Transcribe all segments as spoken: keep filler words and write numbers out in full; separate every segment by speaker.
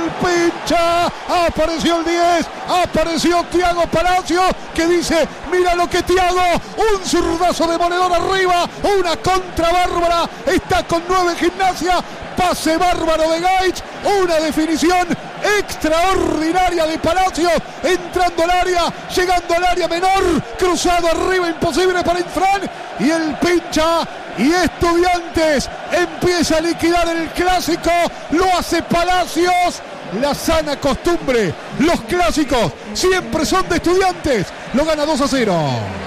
Speaker 1: el pincha. Apareció el diez, apareció Thiago Palacios, que dice, mira lo que Thiago, un zurdazo de Moledor arriba, una contra bárbara, está con nueve en Gimnasia, pase bárbaro de Gaich, una definición extraordinaria de Palacios, entrando al área, llegando al área menor, cruzado arriba, imposible para Infran, y el pincha y Estudiantes empieza a liquidar el clásico, lo hace Palacios, la sana costumbre, los clásicos siempre son de Estudiantes, lo gana dos a cero.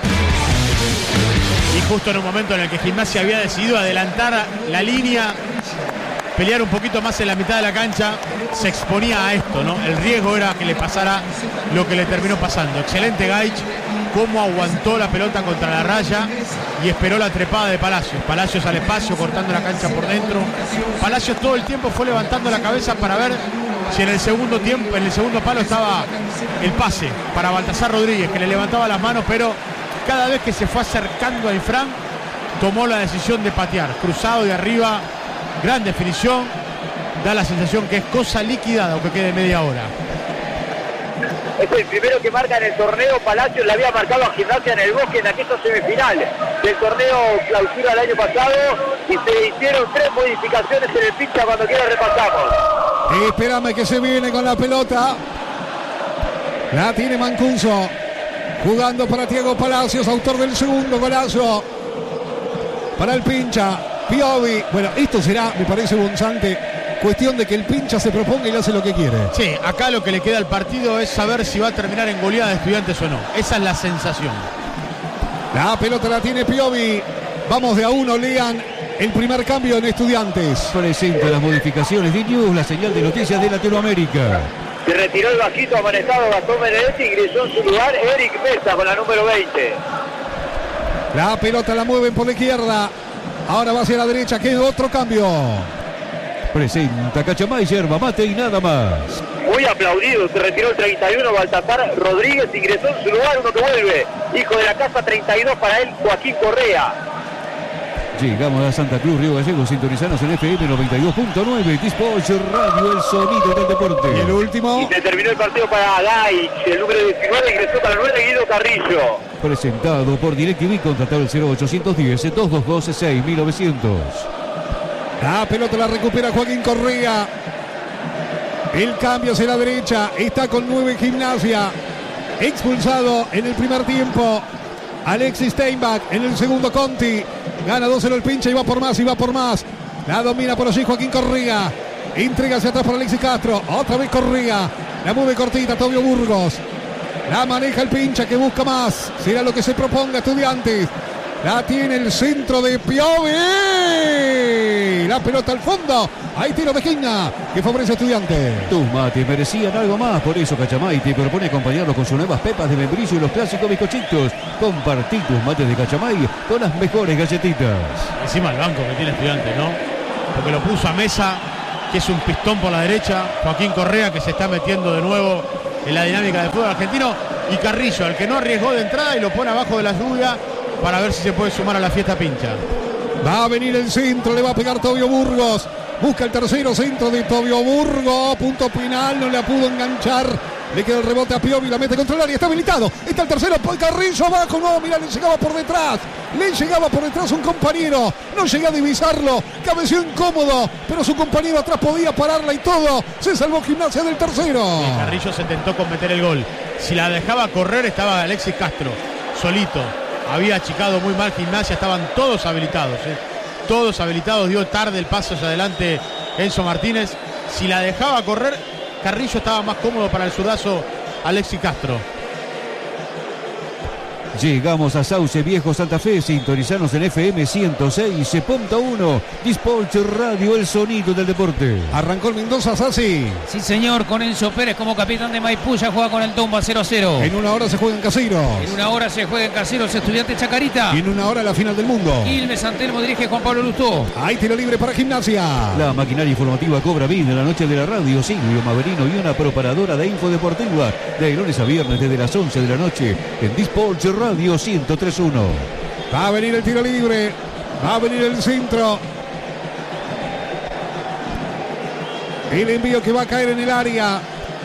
Speaker 2: Y justo en un momento en el que Gimnasia había decidido adelantar la línea, pelear un poquito más en la mitad de la cancha, se exponía a esto, ¿no? El riesgo era que le pasara lo que le terminó pasando. Excelente Gaich, cómo aguantó la pelota contra la raya y esperó la trepada de Palacios. Palacios al espacio, cortando la cancha por dentro. Palacios todo el tiempo fue levantando la cabeza para ver si en el segundo tiempo, en el segundo palo estaba el pase para Baltasar Rodríguez, que le levantaba las manos, pero cada vez que se fue acercando a Infran, tomó la decisión de patear, cruzado de arriba. Gran definición, da la sensación que es cosa liquidada o que quede media hora.
Speaker 3: Es el primero que marca en el torneo. Palacios le había marcado a Gimnasia en el Bosque en aquella semifinal del torneo clausura del año pasado y se hicieron tres modificaciones en el pincha. Cuando quiera repasamos.
Speaker 1: Espérame que se viene con la pelota. La tiene Mancuso, jugando para Thiago Palacios, autor del segundo golazo para el pincha Piovi. Bueno, esto será, me parece, Bonzante, cuestión de que el pincha se proponga y le hace lo que quiere.
Speaker 2: Sí, acá lo que le queda al partido es saber si va a terminar en goleada de Estudiantes o no. Esa es la sensación.
Speaker 1: La pelota la tiene Piovi. Vamos de a uno, Lean. El primer cambio en Estudiantes.
Speaker 4: Presenta las modificaciones de News, la señal de noticias de Latinoamérica.
Speaker 3: Se retiró el bajito amanezado Gastón Benedetti, ingresó en su lugar Eric Mesa con la número veinte.
Speaker 1: La pelota la mueven por la izquierda. Ahora va hacia la derecha, queda otro cambio.
Speaker 4: Presenta Cachamay, yerba mate y nada más.
Speaker 3: Muy aplaudido, se retiró el treinta y uno Baltasar Rodríguez, ingresó en su lugar uno que vuelve. Hijo de la casa, treinta y dos para él, Joaquín Correa.
Speaker 4: Llegamos a Santa Cruz, Río Gallegos, sintonizanos en F M noventa y dos punto nueve, Dispatch Radio, el sonido del deporte.
Speaker 1: Y el último.
Speaker 3: Y se terminó el partido para Gaich, el número diecinueve, ingresó para el nueve, Guido Carrillo.
Speaker 4: Presentado por DirecTV, contratado el cero ochocientos diez, doscientos doce, seis mil novecientos.
Speaker 1: La pelota la recupera Joaquín Correa. El cambio hacia la derecha, está con nueve Gimnasia. Expulsado en el primer tiempo Alexis Steinbach, en el segundo Conti. Gana dos cero el pincha y va por más, y va por más. La domina por allí Joaquín Correa. Entrega hacia atrás para Alexis Castro. Otra vez Correa. La mueve cortita Tobio Burgos. La maneja el pincha que busca más. Será lo que se proponga Estudiantes. La tiene el centro de Piovi. La pelota al fondo. Hay tiro de esquina que favorece a Estudiantes.
Speaker 4: Tus mates merecían algo más. Por eso Cachamay te propone acompañarlos con sus nuevas pepas de membrillo y los clásicos bizcochitos. Compartí tus mates de Cachamay con las mejores galletitas.
Speaker 2: Encima el banco que tiene Estudiantes, ¿no? Porque lo puso a Mesa, que es un pistón por la derecha. Joaquín Correa, que se está metiendo de nuevo en la dinámica del fútbol argentino. Y Carrillo, el que no arriesgó de entrada y lo pone abajo de la lluvia para ver si se puede sumar a la fiesta pincha.
Speaker 1: Va a venir el centro, le va a pegar Tobio Burgos. Busca el tercero, centro de Tobio Burgos. Punto final, no le pudo enganchar. Le queda el rebote a Piovi, la mete contra el área, está habilitado. Está el tercero, Carrillo abajo. No, mira, le llegaba por detrás. Le llegaba por detrás un compañero. No llega a divisarlo. Cabeció incómodo, pero su compañero atrás podía pararla y todo. Se salvó Gimnasia del tercero.
Speaker 2: Y Carrillo se tentó con meter el gol. Si la dejaba correr, estaba Alexis Castro solito. Había achicado muy mal Gimnasia, estaban todos habilitados, ¿eh? Todos habilitados, dio tarde el paso hacia adelante Enzo Martínez. Si la dejaba correr, Carrillo estaba más cómodo para el zurdazo Alexis Castro.
Speaker 4: Llegamos a Sauce Viejo, Santa Fe, sintonizanos en F M ciento seis punto uno, Dispatch Radio, el sonido del deporte.
Speaker 1: Arrancó el Mendoza, Sassi.
Speaker 5: Sí, señor, con Enzo Pérez como capitán de Maipú, ya juega con el Tumba cero a cero.
Speaker 1: En una hora se juega en Caseros.
Speaker 5: En una hora se juega en Caseros, Estudiantes Chacarita.
Speaker 1: Y en una hora la final del mundo.
Speaker 5: Quilmes San Telmo dirige Juan Pablo Lustó.
Speaker 1: Hay tiro libre para Gimnasia.
Speaker 4: La maquinaria informativa cobra vida en la noche de la radio. Silvio Maverino y una preparadora de info deportiva. De lunes a viernes desde las once de la noche en Dispatch Radio ciento tres punto uno.
Speaker 1: Va a venir el tiro libre. Va a venir el centro. El envío que va a caer en el área.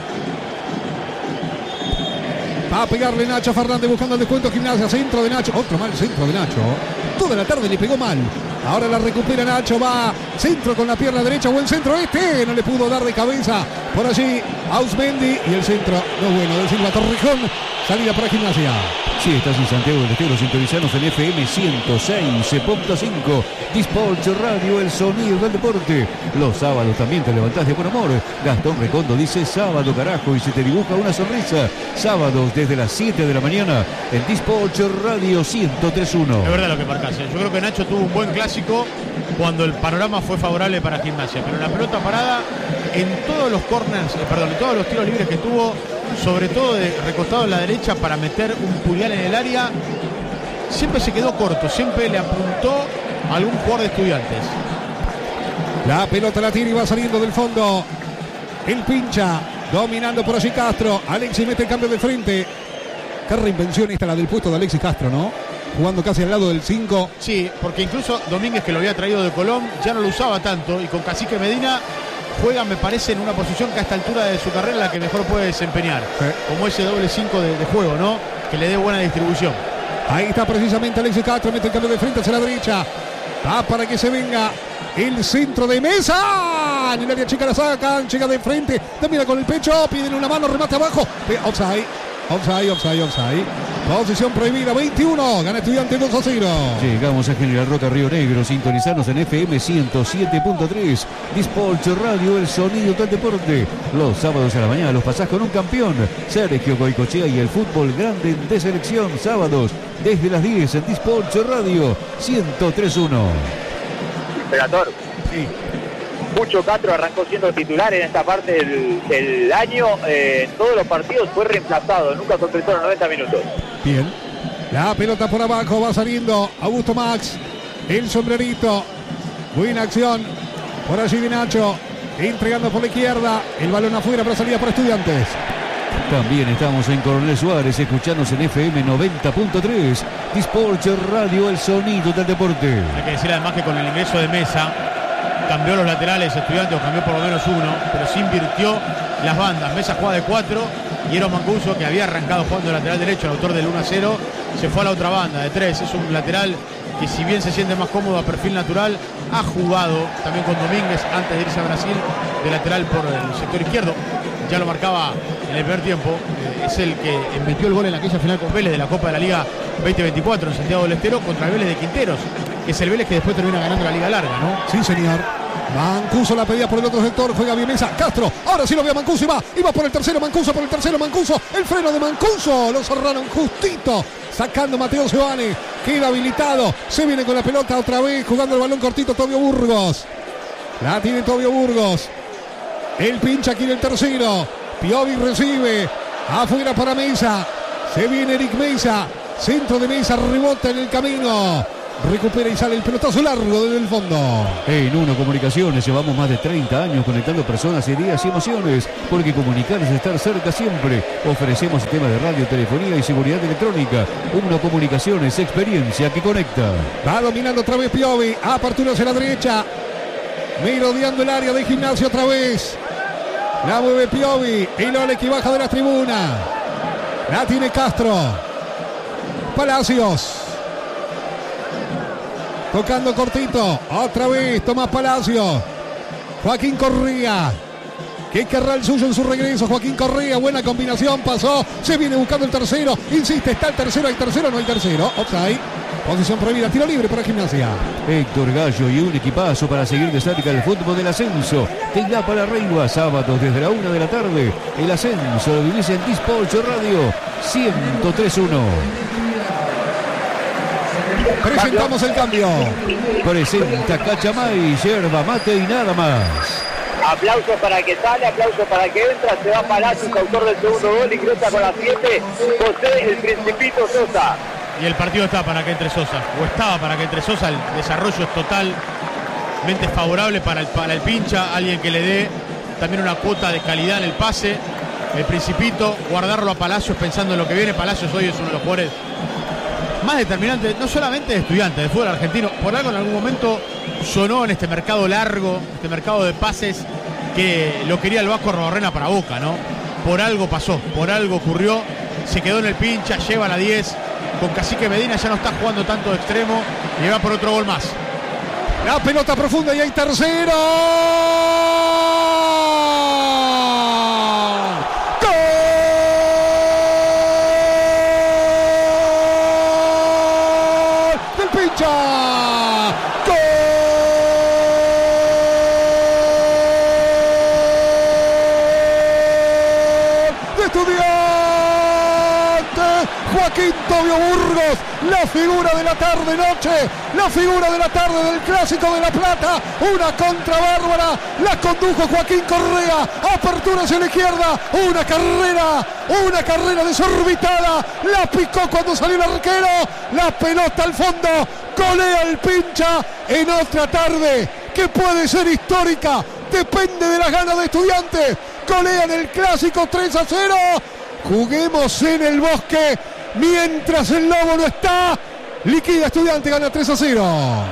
Speaker 1: Va a pegarle Nacho Fernández buscando el descuento. Gimnasia, centro de Nacho. Otro mal centro de Nacho. Toda la tarde le pegó mal. Ahora la recupera Nacho. Va centro con la pierna derecha. Buen centro este. No le pudo dar de cabeza. Por allí Ausmendi. Y el centro no es bueno. De Silva Torrejón. Salida para Gimnasia.
Speaker 4: Sí, estás en Santiago del Estero, sintonizanos en F M ciento seis punto cinco. Dispolch Radio, el sonido del deporte. Los sábados también te levantás de buen humor. Gastón Recondo dice sábado carajo y se te dibuja una sonrisa. Sábados desde las siete de la mañana en Dispolch Radio ciento tres punto uno.
Speaker 2: Es verdad lo que marcás. Yo creo que Nacho tuvo un buen clásico cuando el panorama fue favorable para Gimnasia. Pero la pelota parada en todos los corners, eh, perdón, en todos los tiros libres que tuvo, sobre todo de recostado en la derecha para meter un puñal en el área, siempre se quedó corto, siempre le apuntó a algún jugador de Estudiantes.
Speaker 1: La pelota la tira y va saliendo del fondo. El pincha, dominando por allí Castro. Alexis mete el cambio de frente. Qué reinvención esta la del puesto de Alexis Castro, ¿no? Jugando casi al lado del cinco.
Speaker 2: Sí, porque incluso Domínguez, que lo había traído de Colón, ya no lo usaba tanto, y con Cacique Medina juega, me parece, en una posición que a esta altura de su carrera la que mejor puede desempeñar, sí, como ese doble cinco de, de juego, ¿no? Que le dé buena distribución.
Speaker 1: Ahí está precisamente Alexis Castro, mete el cambio de frente hacia la derecha. Va para que se venga el centro de Mesa. En el área chica la sacan, llega de frente, termina con el pecho, piden una mano, remate abajo. Offside, offside, offside, offside. Posición prohibida, veintiuno, gana Estudiantes dos a cero.
Speaker 4: Llegamos a General Roca, Río Negro, sintonizarnos en F M ciento siete punto tres. Dispolch Radio, el sonido del deporte. Los sábados a la mañana los pasás con un campeón, Sergio Goicochea, y el fútbol grande de selección. Sábados desde las diez en Dispolch Radio ciento tres punto uno.
Speaker 3: Imperator.
Speaker 2: Sí.
Speaker 3: Pucho Castro arrancó siendo titular en esta parte del, del año. Eh, en todos los partidos fue reemplazado, nunca completó los noventa minutos.
Speaker 1: Bien. La pelota por abajo, va saliendo Augusto Max. El sombrerito. Buena acción. Por allí de Nacho. Entregando por la izquierda. El balón afuera para salida por Estudiantes.
Speaker 4: También estamos en Coronel Suárez, escuchanos en F M noventa punto tres. Dispolch Radio, el sonido del deporte.
Speaker 2: Hay que decir además que con el ingreso de Mesa cambió los laterales Estudiantes, o cambió por lo menos uno, pero sí invirtió las bandas. Mesa juega de cuatro y Eros Mancuso, que había arrancado jugando de lateral derecho, el autor del uno a cero, se fue a la otra banda de tres. Es un lateral que, si bien se siente más cómodo a perfil natural, ha jugado también con Domínguez antes de irse a Brasil de lateral por el sector izquierdo. Ya lo marcaba en el primer tiempo. Eh, es el que metió el gol en aquella final con Vélez de la Copa de la Liga veinte veinticuatro en Santiago del Estero contra el Vélez de Quinteros, que es el Vélez que después termina ganando la Liga Larga, ¿no?
Speaker 1: Sí, señor. Mancuso la pedía por el otro sector, juega bien Mesa. Castro, ahora sí lo ve a Mancuso y va, y va por el tercero, Mancuso por el tercero, Mancuso, el freno de Mancuso, lo cerraron justito, sacando Mateo Sebane, queda habilitado, se viene con la pelota otra vez, jugando el balón cortito Tobio Burgos, la tiene Tobio Burgos, el pincha aquí en el tercero, Piovi recibe, afuera para Mesa, se viene Eric Mesa, centro de Mesa, rebota en el camino. Recupera y sale el pelotazo largo desde el fondo.
Speaker 4: En Uno Comunicaciones llevamos más de treinta años conectando personas, ideas y emociones, porque comunicar es estar cerca siempre. Ofrecemos sistemas de radio, telefonía y seguridad electrónica. Uno Comunicaciones, experiencia que conecta.
Speaker 1: Va dominando otra vez Piovi, apertura hacia la derecha, merodeando el área de Gimnasia otra vez. La mueve Piovi, el Ole que baja de la tribuna. La tiene Castro. Palacios. Tocando cortito, otra vez Tomás Palacio, Joaquín Correa, que querrá el suyo en su regreso. Joaquín Correa, buena combinación, pasó, se viene buscando el tercero, insiste, está el tercero, hay tercero, no hay tercero, offside, posición prohibida, tiro libre para Gimnasia.
Speaker 4: Héctor Gallo y un equipazo para seguir de cerca el fútbol del ascenso. Tenga para arriba, sábados desde la una de la tarde, el ascenso lo vivís en Dispolch Radio ciento tres punto uno.
Speaker 1: Presentamos el cambio.
Speaker 4: Presenta Cachamay, yerba mate y nada más.
Speaker 3: Aplausos para el que sale, aplausos para el que entra. Se va Palacios, autor del segundo gol, ingresa con la siete, José el Principito Sosa.
Speaker 2: Y el partido está para que entre Sosa, o estaba para que entre Sosa. El desarrollo es totalmente favorable para el, para el pincha, alguien que le dé también una cuota de calidad en el pase. El Principito, guardarlo a Palacios pensando en lo que viene. Palacios hoy es uno de los jugadores más determinante, no solamente de Estudiantes, de fútbol argentino. Por algo en algún momento sonó en este mercado largo, este mercado de pases, que lo quería el Vasco Arruabarrena para Boca, ¿no? Por algo pasó, por algo ocurrió, se quedó en el pincha, lleva la diez, con Cacique Medina ya no está jugando tanto de extremo, y va por otro gol más.
Speaker 1: La pelota profunda y hay tercero. Joaquín Tobio Burgos, la figura de la tarde-noche, la figura de la tarde del Clásico de La Plata, una contra bárbara, la condujo Joaquín Correa, apertura hacia la izquierda, una carrera, una carrera desorbitada, la picó cuando salió el arquero, la pelota al fondo, golea el pincha en otra tarde que puede ser histórica, depende de las ganas de Estudiantes, golean el Clásico tres a cero, juguemos en el Bosque. Mientras el Lobo no está, liquida Estudiante, gana tres a cero.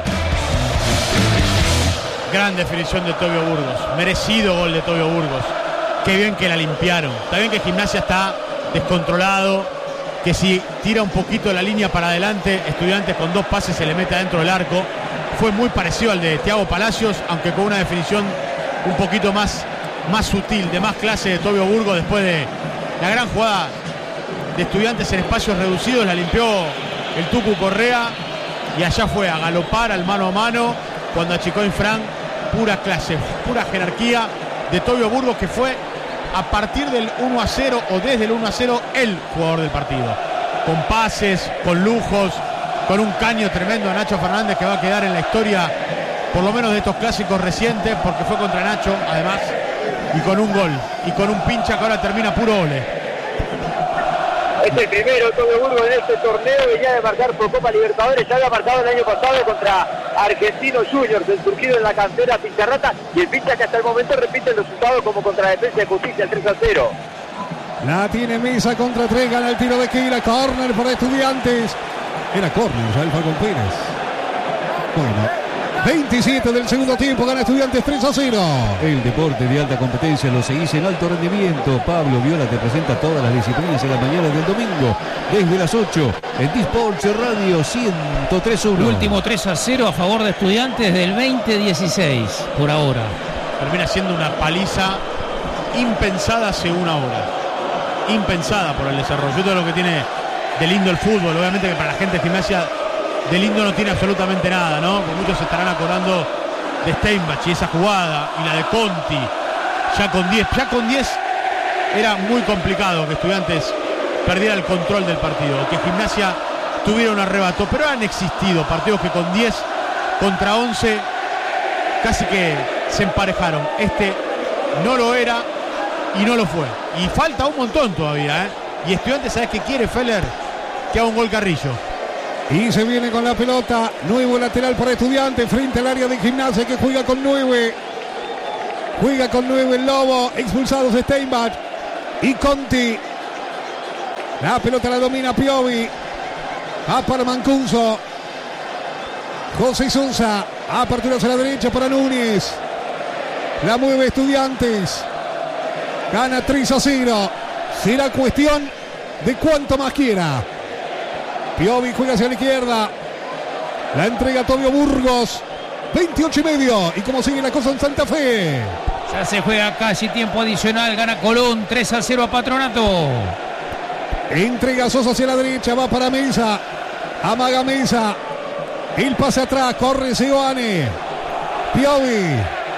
Speaker 2: Gran definición de Tobio Burgos, merecido gol de Tobio Burgos. Qué bien que la limpiaron. Está bien que Gimnasia está descontrolado, que si tira un poquito la línea para adelante, Estudiantes con dos pases se le mete adentro del arco. Fue muy parecido al de Thiago Palacios, aunque con una definición un poquito más, más sutil, de más clase de Tobio Burgos, después de la gran jugada de Estudiantes en espacios reducidos, la limpió el Tucu Correa y allá fue a galopar al mano a mano cuando achicó Infran. Pura clase, pura jerarquía de Tobio Burgos, que fue a partir del uno a cero o desde el uno a cero el jugador del partido, con pases, con lujos, con un caño tremendo a Nacho Fernández, que va a quedar en la historia por lo menos de estos clásicos recientes, porque fue contra Nacho además, y con un gol y con un pincha que ahora termina puro ole.
Speaker 3: Es el primero Tobio Burgos en este torneo, venía de marcar por Copa Libertadores, ya había marcado el año pasado contra Argentinos Juniors, el surgido en la cantera Pincharrata, y el pincha que hasta el momento repite el resultado como contra Defensa de Justicia, el tres a cero.
Speaker 1: La tiene Mesa contra tres, gana el tiro de esquina, córner para Estudiantes. Era córner ya el Falcón Pérez. Bueno, veintisiete del segundo tiempo, gana Estudiantes tres a cero.
Speaker 4: El deporte de alta competencia lo seguís en alto rendimiento. Pablo Viola te presenta todas las disciplinas en la mañana del domingo, desde las ocho, en Disports Radio ciento tres uno.
Speaker 5: Último tres a cero a favor de Estudiantes del veinte dieciséis, por ahora.
Speaker 2: Termina siendo una paliza impensada hace una hora. Impensada por el desarrollo. Todo lo que tiene de lindo el fútbol, obviamente que para la gente de Gimnasia de lindo no tiene absolutamente nada, ¿no? Porque muchos se estarán acordando de Steinbach y esa jugada, y la de Conti, ya con diez. Ya con diez era muy complicado que Estudiantes perdiera el control del partido, que Gimnasia tuviera un arrebato, pero han existido partidos que con diez contra once casi que se emparejaron. Este no lo era y no lo fue. Y falta un montón todavía, ¿eh? Y Estudiantes, ¿sabes qué quiere, Feller? Que haga un gol Carrillo.
Speaker 1: Y se viene con la pelota, nuevo lateral para Estudiantes frente al área de Gimnasia, que juega con nueve. Juega con nueve el Lobo, expulsados Steinbach y Conti. La pelota la domina Piovi. Va para Mancuso. José Sosa, apertura hacia la derecha para Núñez. La mueve Estudiantes. Gana tres a cero. Será cuestión de cuánto más quiera. Piovi juega hacia la izquierda. La entrega Tobio Burgos. veintiocho y medio. Y como sigue la cosa en Santa Fe.
Speaker 5: Ya se juega casi tiempo adicional. Gana Colón tres a cero a Patronato.
Speaker 1: Entrega Sosa hacia la derecha. Va para Mesa. Amaga Mesa. El pase atrás. Corre Seoane. Piovi.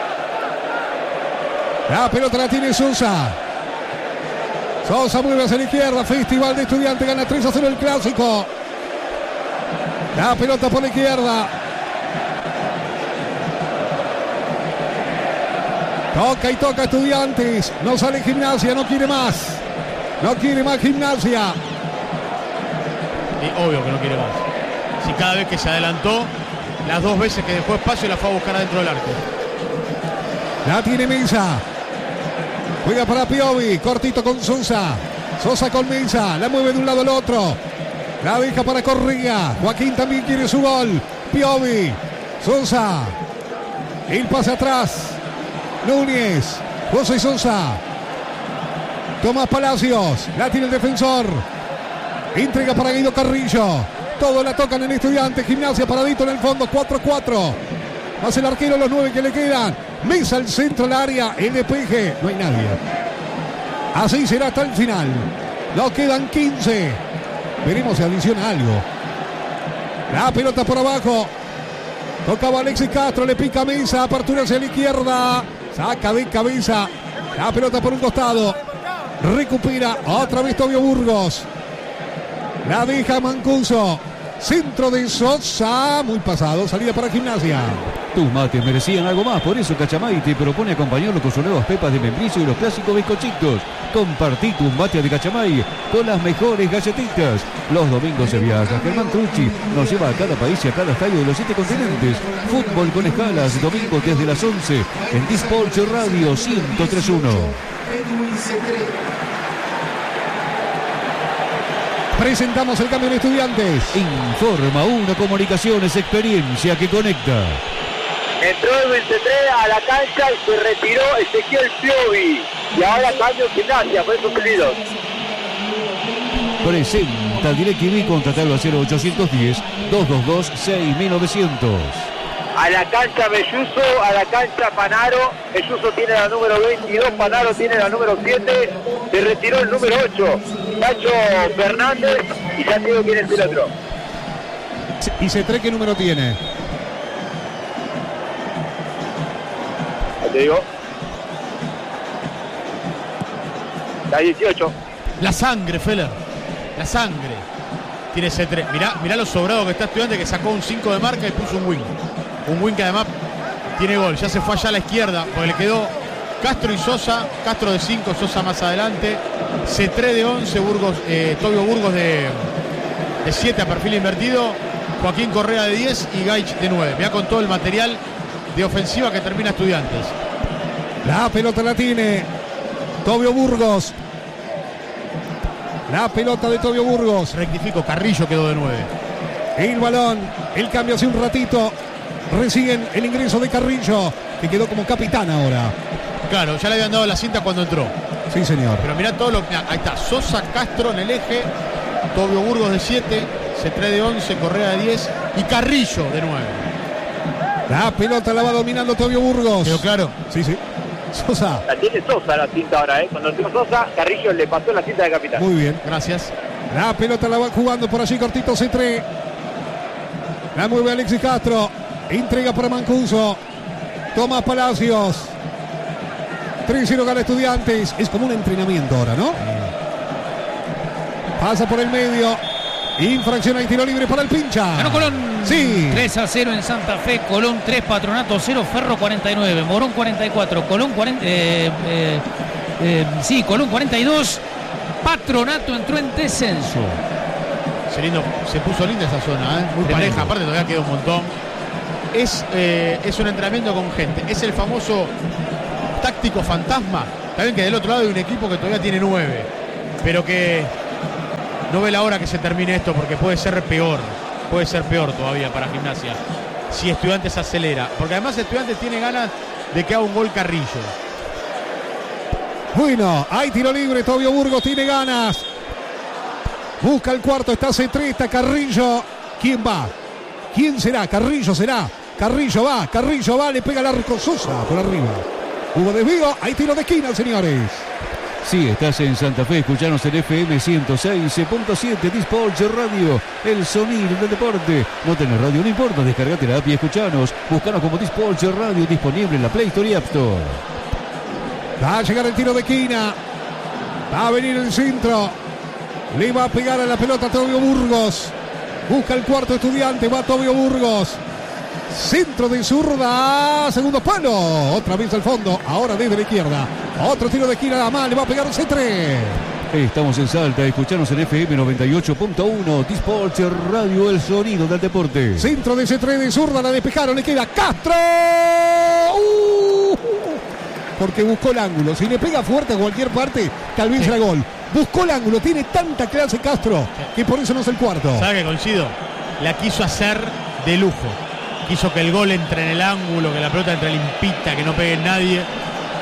Speaker 1: La pelota la tiene Sosa. Sosa mueve hacia la izquierda. Festival de Estudiantes. Gana tres a cero el Clásico. La pelota por la izquierda. Toca y toca Estudiantes. No sale Gimnasia. No quiere más. No quiere más Gimnasia.
Speaker 2: Y obvio que no quiere más. Si cada vez que se adelantó, las dos veces que dejó espacio, la fue a buscar adentro del arco.
Speaker 1: La tiene Mesa. Juega para Piovi. Cortito con Sosa. Sosa con Mesa. La mueve de un lado al otro. La deja para Correa. Joaquín también quiere su gol. Piovi. Sosa. El pase atrás. Núñez. José Sosa. Tomás Palacios. La tiene el defensor. Entrega para Guido Carrillo. Todos la tocan en Estudiantes. Gimnasia paradito en el fondo. cuatro a cuatro. Más el arquero, los nueve que le quedan. Mesa al centro del área. El despeje. No hay nadie. Así será hasta el final. Nos quedan quince. Veremos si adiciona algo. La pelota por abajo. Tocaba Alexis Castro. Le pica Mesa. Apertura hacia la izquierda. Saca de cabeza. La pelota por un costado. Recupera otra vez Tobio Burgos. La deja Mancuso. Centro de Sosa. Muy pasado. Salida para Gimnasia.
Speaker 4: Tus mates merecían algo más, por eso Cachamay te propone acompañarlo con sus nuevas pepas de membrillo y los clásicos bizcochitos. Compartí tu mate de Cachamay con las mejores galletitas. Los domingos se viaja. Germán Trucci nos lleva a cada país y a cada estadio de los siete continentes. Fútbol con escalas, domingos desde las once en Dispolch Radio ciento tres punto uno.
Speaker 1: Presentamos el cambio de Estudiantes.
Speaker 4: Informa una Comunicaciones, experiencia que conecta.
Speaker 3: Entró Edwin Cetré a la cancha y se retiró Ezequiel Piovi. Y ahora cambio Gimnasia, fue suspendido.
Speaker 4: Presenta DirecTV, contratalo a cero ochocientos diez, doscientos veintidós, seis mil novecientos.
Speaker 3: A la cancha Melluso, a la cancha Panaro. Melluso tiene la número veintidós, Panaro tiene la número siete. Se retiró el número ocho, Nacho Fernández. Y ya te digo quién es el otro.
Speaker 1: ¿Y Cetré qué número tiene?
Speaker 3: Ya te digo. La dieciocho.
Speaker 2: La sangre, Feller. La sangre. Tiene Cetré. Mirá, mirá lo sobrado que está Estudiante, que sacó un cinco de marca y puso un wing. Un wing que además tiene gol. Ya se fue allá a la izquierda, porque le quedó Castro y Sosa. Castro de cinco, Sosa más adelante. Cetré de once, Burgos, eh, Tobio Burgos de, de siete a perfil invertido. Joaquín Correa de diez y Gaich de nueve. Mirá con todo el material de ofensiva que termina Estudiantes.
Speaker 1: La pelota la tiene Tobio Burgos. La pelota de Tobio Burgos.
Speaker 2: Rectifico, Carrillo quedó de nueve.
Speaker 1: El balón, el cambio hace un ratito. Reciben el ingreso de Carrillo, que quedó como capitán ahora.
Speaker 2: Claro, ya le habían dado la cinta cuando entró.
Speaker 1: Sí, señor.
Speaker 2: Pero mirá todo lo que... Ahí está, Sosa, Castro en el eje, Tobio Burgos de siete, Cetré de once, Correa de diez y Carrillo de nueve.
Speaker 1: La pelota la va dominando Tobio Burgos.
Speaker 2: ¿Quedó claro?
Speaker 1: Sí, sí. Sosa.
Speaker 3: La tiene Sosa la cinta ahora, ¿eh? Cuando entró Sosa, Carrillo le pasó la cinta de capitán.
Speaker 1: Muy bien.
Speaker 2: Gracias.
Speaker 1: La pelota la va jugando por allí cortito Cetré. La mueve Alexis Castro. Entrega para Mancuso. Tomás Palacios. tres cero gana Estudiantes. Es como un entrenamiento ahora, ¿no? Pasa por el medio. Infracción y tiro libre para el pincha.
Speaker 5: Ganó Colón.
Speaker 1: Sí.
Speaker 5: tres a cero en Santa Fe. Colón tres, Patronato cero, Ferro cuarenta y nueve, Morón cuarenta y cuatro, Colón cuarenta. Eh, eh, eh, sí, Colón cuarenta y dos. Patronato entró en descenso.
Speaker 2: Se, lindo, se puso linda esa zona, ¿eh? Muy
Speaker 5: Tremendo.
Speaker 2: pareja, aparte todavía queda un montón. Es, eh, es un entrenamiento con gente. Es el famoso táctico fantasma. También que del otro lado hay un equipo que todavía tiene nueve, pero que no ve la hora que se termine esto, porque puede ser peor. Puede ser peor todavía para Gimnasia si Estudiantes acelera. Porque además Estudiantes tiene ganas de que haga un gol Carrillo.
Speaker 1: Bueno, hay tiro libre. Tobio Burgos tiene ganas. Busca el cuarto. Está Cetré, está Carrillo. ¿Quién va? ¿Quién será? Carrillo será. Carrillo va, Carrillo va, le pega el arco Sosa por arriba. Hubo desvío, hay tiro de esquina, señores.
Speaker 4: Sí, estás en Santa Fe, escuchanos en F M ciento seis punto siete, Dispolch Radio, el sonido del deporte. No tenés radio, no importa, descargate la app y escuchanos. Buscanos como Dispolch Radio, disponible en la Play Store y App Store.
Speaker 1: Va a llegar el tiro de esquina. Va a venir el centro. Le va a pegar a la pelota Tobio Burgos. Busca el cuarto Estudiante, va Tobio Burgos. Centro de zurda, segundo palo. Otra vez al fondo, ahora desde la izquierda. Otro tiro de esquina, nada más, le va a pegar el Cetré.
Speaker 4: Estamos en Salta, escuchanos en F M noventa y ocho punto uno, Dispolch Radio, el sonido del deporte.
Speaker 1: Centro de Cetré de zurda, la despejaron, le queda Castro. Uh, porque buscó el ángulo. Si le pega fuerte a cualquier parte, tal vez será gol. Buscó el ángulo, tiene tanta clase Castro que por eso no es el cuarto.
Speaker 2: ¿Sabe qué coincido? La quiso hacer de lujo. Quiso que el gol entre en el ángulo, que la pelota entre limpita, que no pegue nadie.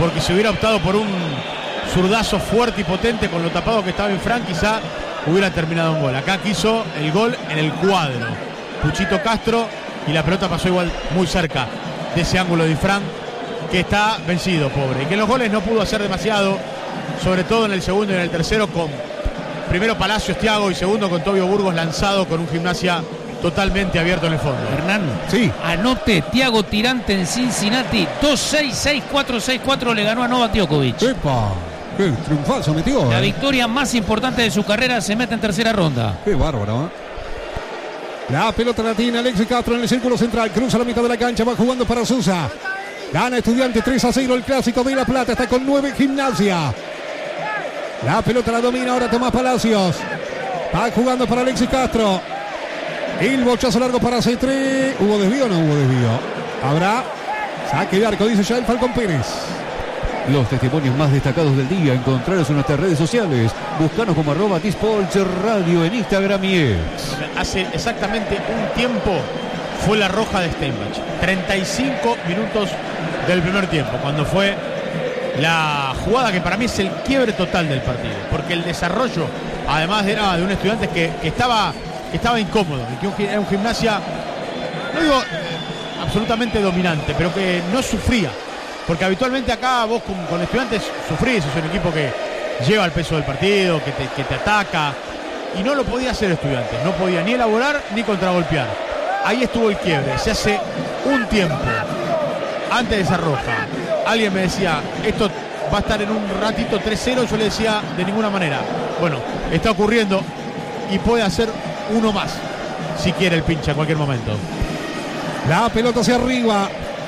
Speaker 2: porque si hubiera optado por un zurdazo fuerte y potente con lo tapado que estaba Infran, quizá hubiera terminado un gol. Acá quiso el gol en el cuadro Puchito Castro y la pelota pasó igual muy cerca de ese ángulo de Infran, que está vencido, pobre, y que en los goles no pudo hacer demasiado, sobre todo en el segundo y en el tercero, con primero Palacios, Thiago, y segundo con Tobio Burgos lanzado con un Gimnasia totalmente abierto en el fondo.
Speaker 5: Hernán,
Speaker 1: sí.
Speaker 5: Anote, Thiago Tirante en Cincinnati, dos seis, seis cuatro, seis cuatro le ganó a Novak Djokovic.
Speaker 1: ¡Epa! ¡Qué triunfazo metió!
Speaker 5: La
Speaker 1: eh.
Speaker 5: victoria más importante de su carrera, se mete en tercera ronda.
Speaker 1: ¡Qué bárbaro! ¿eh? La pelota latina, Alexis Castro en el círculo central, cruza la mitad de la cancha, va jugando para Sousa. Gana Estudiante tres a cero el clásico de La Plata, está con nueve Gimnasia. La pelota la domina ahora Tomás Palacios. Va jugando para Alexis Castro. El bochazo largo para C tres. ¿Hubo desvío o no hubo desvío? Habrá saque de arco, dice ya el Falcón Pérez.
Speaker 4: Los testimonios más destacados del día encontrarlos en nuestras redes sociales. Búscanos como arroba Dispolch Radio en Instagram y X.
Speaker 2: Hace exactamente un tiempo fue la roja de Steinbach. treinta y cinco minutos del primer tiempo, cuando fue la jugada que para mí es el quiebre total del partido. Porque el desarrollo, además era de un Estudiantes que, que, estaba, que estaba incómodo. Y que era un Gimnasia, no digo eh, absolutamente dominante, pero que no sufría. Porque habitualmente acá vos con, con Estudiantes sufrís, es un equipo que lleva el peso del partido, que te, que te ataca, y no lo podía hacer Estudiantes, no podía ni elaborar ni contragolpear. Ahí estuvo el quiebre, se hace un tiempo, antes de esa roja, alguien me decía, esto va a estar en un ratito tres cero, yo le decía, de ninguna manera. Bueno, está ocurriendo y puede hacer uno más, si quiere el pincha en cualquier momento.
Speaker 1: La pelota hacia arriba.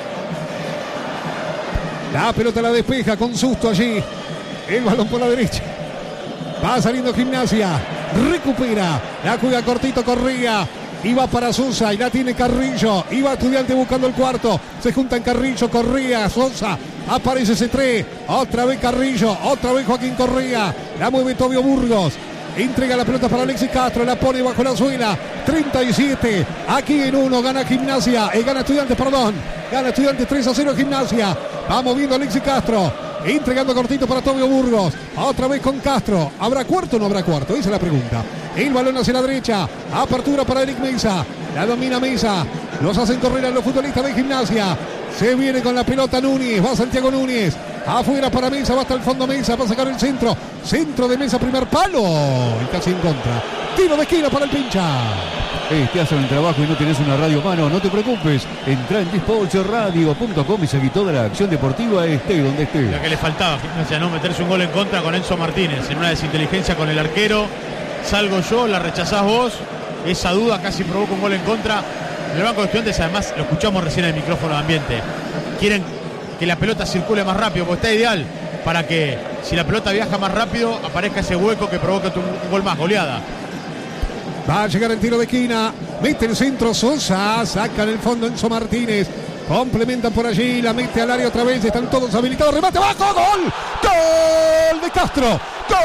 Speaker 1: La pelota la despeja con susto allí. El balón por la derecha. Va saliendo Gimnasia. Recupera. La juega cortito Correa. Y va para Sosa. Y la tiene Carrillo. Y va Estudiante buscando el cuarto. Se juntan Carrillo, Correa, Sosa. Aparece C tres. Otra vez Carrillo. Otra vez Joaquín Correa. La mueve Tobio Burgos. Entrega la pelota para Alexis Castro. La pone bajo la suela. treinta y siete. Aquí en uno. Gana Gimnasia. Eh, gana Estudiantes, perdón. Gana Estudiantes tres a cero Gimnasia. Va moviendo Alexis Castro. Entregando cortito para Tobio Burgos. Otra vez con Castro. ¿Habrá cuarto o no habrá cuarto? Esa es la pregunta. El balón hacia la derecha. Apertura para Eric Mesa. La domina Mesa. Los hacen correr a los futbolistas de Gimnasia. Se viene con la pelota Núñez. Va Santiago Núñez. Afuera para Mesa. Va hasta el fondo Mesa. Va a sacar el centro. Centro de Mesa. Primer palo. Y casi en contra. Tiro de esquina para el pincha.
Speaker 4: Te hacen el trabajo y no tenés una radio a mano, no te preocupes. Entra en dispolch radio punto com y seguí toda la acción deportiva esté donde esté.
Speaker 2: Lo que le faltaba, Gimnasia, no meterse un gol en contra con Enzo Martínez. En una desinteligencia con el arquero. Salgo yo, la rechazás vos. Esa duda casi provoca un gol en contra. En el banco de Estudiantes, además, lo escuchamos recién en el micrófono de ambiente. Quieren que la pelota circule más rápido, porque está ideal para que, si la pelota viaja más rápido, aparezca ese hueco que provoca un gol más, goleada.
Speaker 1: Va a llegar el tiro de esquina. Mete el centro Sosa. Saca en el fondo Enzo Martínez. Complementan por allí. La mete al área otra vez. Están todos habilitados. Remate abajo. Gol. Gol de Castro. Gol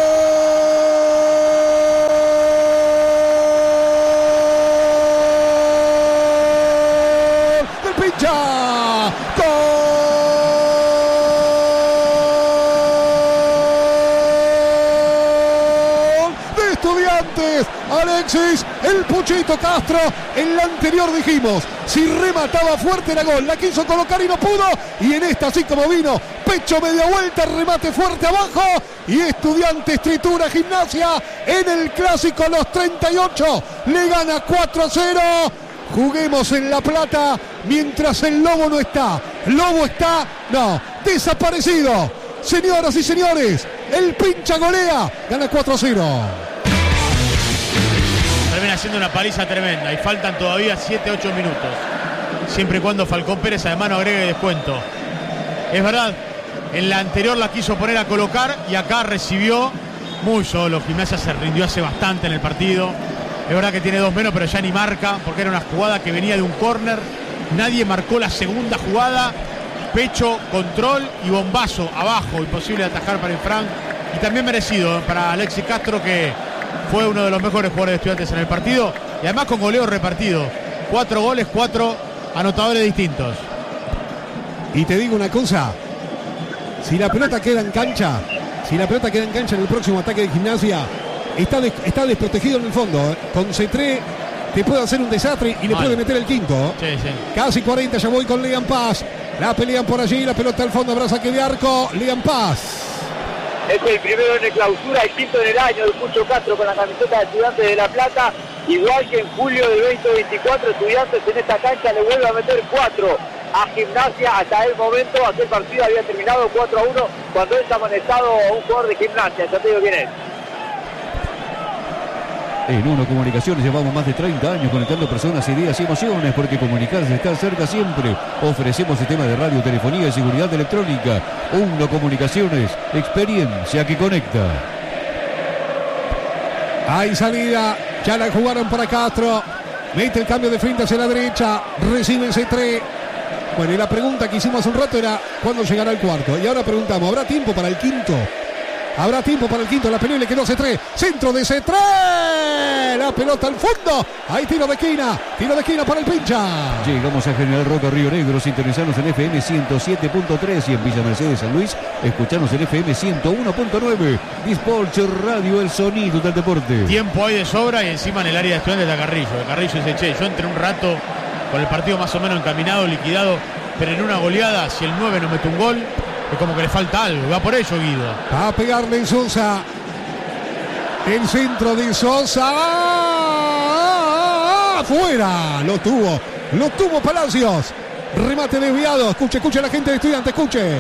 Speaker 1: del pincha. Gol de Estudiantes. Alexis, el Puchito Castro. En la anterior dijimos, si remataba fuerte era gol. La quiso colocar y no pudo. Y en esta, así como vino, pecho media vuelta, remate fuerte abajo. Y Estudiantes tritura Gimnasia en el clásico a los treinta y ocho. Le gana cuatro a cero. Juguemos en La Plata mientras el Lobo no está. Lobo está, no, desaparecido. Señoras y señores, el pincha golea. Gana cuatro a cero.
Speaker 2: Termina siendo una paliza tremenda y faltan todavía siete ocho minutos. Siempre y cuando Falcón Pérez además no agregue descuento. Es verdad, en la anterior la quiso poner a colocar y acá recibió muy solo. Gimnasia se rindió hace bastante en el partido. Es verdad que tiene dos menos, pero ya ni marca, porque era una jugada que venía de un córner. Nadie marcó la segunda jugada. Pecho, control y bombazo abajo. Imposible de atajar para Infran. Y también merecido para Alexis Castro, que fue uno de los mejores jugadores de Estudiantes en el partido. Y además con goleo repartido. Cuatro goles, cuatro anotadores distintos.
Speaker 1: Y te digo una cosa. Si la pelota queda en cancha, si la pelota queda en cancha en el próximo ataque de Gimnasia, está, des, está desprotegido en el fondo. ¿eh? Con C tres te puede hacer un desastre y le
Speaker 2: Vale.
Speaker 1: puede meter el quinto.
Speaker 2: Sí, sí.
Speaker 1: Casi cuarenta, ya voy con Liam Paz. La pelean por allí, la pelota al fondo, habrá saque de arco. Liam Paz.
Speaker 3: Es el primero en el clausura, el quinto en el año de Pucho Castro con la camiseta de Estudiantes de La Plata. Igual que en julio del veinte veinticuatro, Estudiantes en esta cancha le vuelve a meter cuatro a Gimnasia. Hasta el momento aquel partido había terminado cuatro a uno cuando es amonestado un jugador de Gimnasia. Ya te digo quién es.
Speaker 4: En Uno Comunicaciones llevamos más de treinta años conectando personas, ideas y emociones, porque comunicarse está cerca siempre. Ofrecemos sistemas de radio, telefonía y seguridad electrónica. Uno Comunicaciones, experiencia que conecta.
Speaker 1: Hay salida, ya la jugaron para Castro. Mete el cambio de frente hacia la derecha, recibe C tres. Bueno, y la pregunta que hicimos hace un rato era ¿cuándo llegará el cuarto? Y ahora preguntamos, ¿habrá tiempo para el quinto? Habrá tiempo para el quinto, la pelota le quedó C tres, centro de C tres, la pelota al fondo, hay tiro de esquina, tiro de esquina para el pincha.
Speaker 4: Llegamos a General Roca, Río Negro, sintonizarnos en F M ciento siete punto tres y en Villa Mercedes, San Luis, escucharnos en F M ciento uno punto nueve. Dispolch Radio, el sonido del deporte.
Speaker 2: Tiempo hay de sobra y encima en el área de Estudiantes de Carrillo. De Carrillo dice, che, yo entré un rato con el partido más o menos encaminado, liquidado, pero en una goleada, si el nueve no mete un gol, es como que le falta algo. Va por ello, Guido.
Speaker 1: Va a pegarle Sosa. El centro de Sosa. ¡Ah! ¡Afuera! Lo tuvo. Lo tuvo Palacios. Remate desviado. Escuche, escuche a la gente de Estudiantes. Escuche.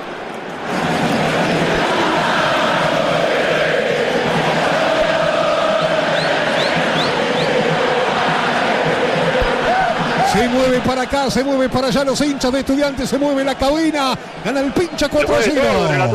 Speaker 1: Se mueve para acá, se mueve para allá los hinchas de Estudiantes, se mueve la cabina, gana el pincha cuatro a cero.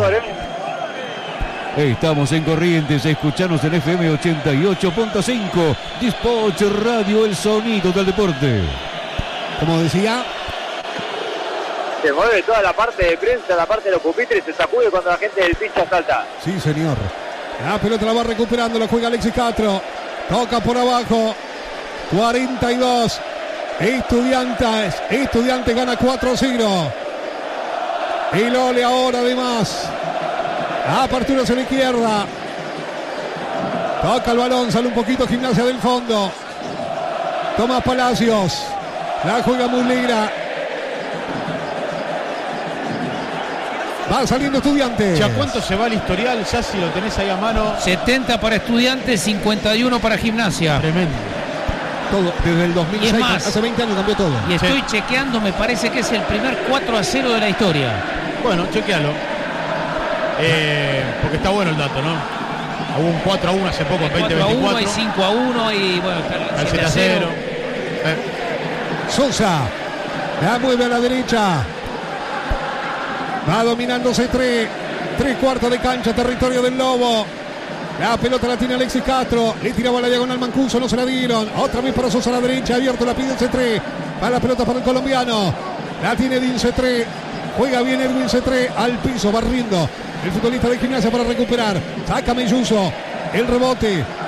Speaker 4: Estamos en Corrientes, escuchanos en F M ochenta y ocho punto cinco. Dispolch Radio, el sonido del deporte.
Speaker 1: Como decía,
Speaker 3: se mueve toda la parte de prensa, la parte de los pupitres, se sacude cuando la gente del pincha salta.
Speaker 1: Sí, señor. La pelota la va recuperando, la juega Alexis Castro. Toca por abajo. cuarenta y dos. Estudiantes, Estudiantes gana cuatro a cero. El Ole ahora además. Apertura hacia la izquierda. Toca el balón, sale un poquito Gimnasia del fondo. Tomás Palacios. La juega Muslera. Va saliendo Estudiantes.
Speaker 2: ¿Ya cuánto se va el historial? Ya si lo tenés ahí a mano.
Speaker 5: setenta para Estudiantes, cincuenta y uno para Gimnasia.
Speaker 2: Tremendo.
Speaker 1: Todo, desde el dos mil seis,
Speaker 5: Y es más,
Speaker 1: hace veinte años cambió todo.
Speaker 5: Y estoy
Speaker 2: Sí.
Speaker 5: chequeando, me parece que es el primer cuatro a cero de la historia.
Speaker 2: Bueno, chequealo. Eh, porque está bueno el dato, ¿no? Hubo un cuatro a uno hace poco, veinte
Speaker 5: cuatro a uno,
Speaker 2: veinticuatro.
Speaker 5: hay cinco a uno y bueno, está
Speaker 2: Al
Speaker 5: siete a cero.
Speaker 2: Eh,
Speaker 1: Sosa. La mueve a la derecha. Va dominando C tres. Tres cuartos de cancha, territorio del Lobo. La pelota la tiene Alexis Castro. Le tiraba la diagonal Mancuso, no se la dieron. Otra vez para Sosa a la derecha. Abierto, la pide C tres. Va la pelota para el colombiano. La tiene Edin C tres. Juega bien Edwin C tres. Al piso, barriendo. El futbolista de Gimnasia para recuperar. Saca Melluso. El rebote.